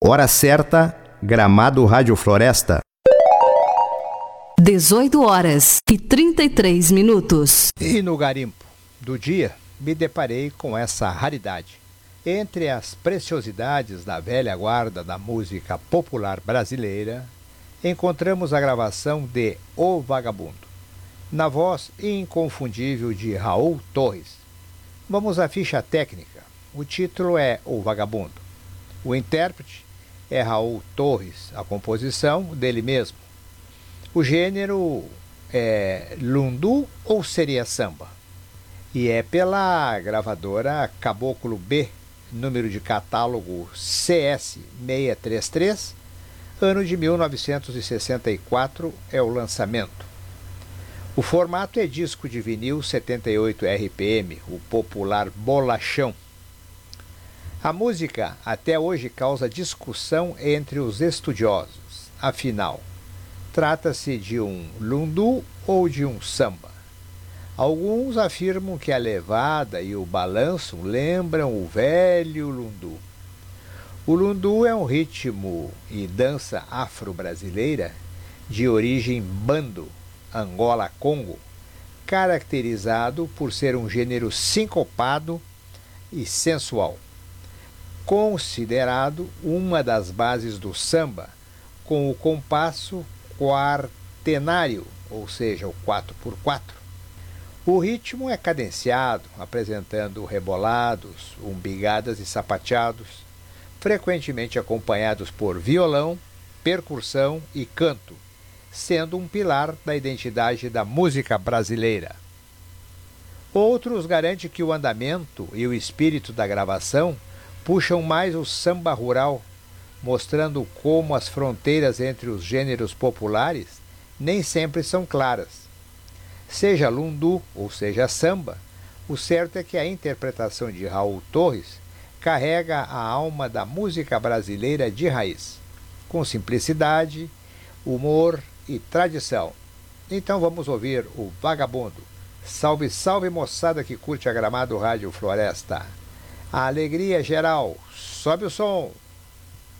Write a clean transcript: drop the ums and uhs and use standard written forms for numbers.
Hora certa, Gramado Rádio Floresta. 18h33. E no garimpo do dia, me deparei com essa raridade. Entre as preciosidades da velha guarda da música popular brasileira, encontramos a gravação de O Vagabundo, na voz inconfundível de Raul Torres. Vamos à ficha técnica. O título é O Vagabundo. O intérprete é Raul Torres, a composição dele mesmo. O gênero é lundu ou seria samba? E é pela gravadora Caboclo B, número de catálogo CS 633, ano de 1964 é o lançamento. O formato é disco de vinil 78 RPM, o popular bolachão. A música até hoje causa discussão entre os estudiosos. Afinal, trata-se de um lundu ou de um samba? Alguns afirmam que a levada e o balanço lembram o velho lundu. O lundu é um ritmo e dança afro-brasileira de origem bando, Angola-Congo, caracterizado por ser um gênero sincopado e sensual. Considerado uma das bases do samba, com o compasso quartenário, ou seja, o 4x4. O ritmo é cadenciado, apresentando rebolados, umbigadas e sapateados, frequentemente acompanhados por violão, percussão e canto, sendo um pilar da identidade da música brasileira. Outros garantem que o andamento e o espírito da gravação puxam mais o samba rural, mostrando como as fronteiras entre os gêneros populares nem sempre são claras. Seja lundu ou seja samba, o certo é que a interpretação de Raul Torres carrega a alma da música brasileira de raiz, com simplicidade, humor e tradição. Então vamos ouvir o Vagabundo. Salve, salve, moçada que curte a Gramado Rádio Floresta. A alegria geral. Sobe o som.